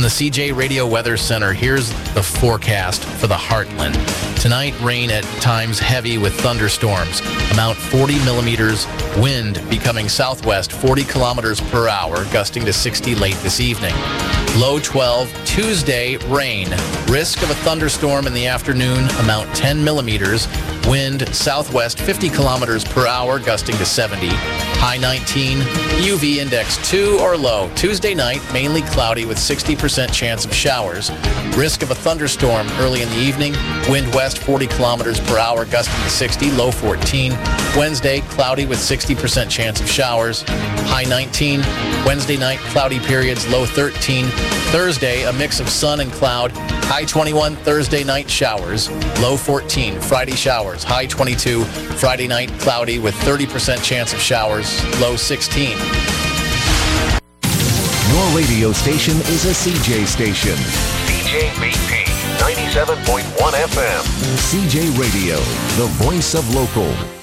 the CJ Radio Weather Center, here's the forecast for the Heartland. Tonight, rain at times heavy with thunderstorms. Amount 40 millimeters. Wind becoming southwest 40 kilometers per hour, gusting to 60 late this evening. Low 12. Tuesday, rain. Risk of a thunderstorm in the afternoon. Amount 10 millimeters. Wind southwest 50 kilometers per hour, gusting to 70. High 19. UV index 2 or low. Tuesday night, mainly cloudy with 60% chance of showers. Risk of a thunderstorm early in the evening. Wind west 40 kilometers per hour, gusting to 60. Low 14. Wednesday, cloudy with 60% chance of showers. High 19. Wednesday night, cloudy periods. Low 13. Thursday, a mix of sun and cloud. High 21. Thursday night, showers. Low 14. Friday, showers. High 22. Friday night, cloudy with 30% chance of showers. Low 16. Your radio station is a CJ station. CJBP 97.1 FM. CJ Radio, the voice of local.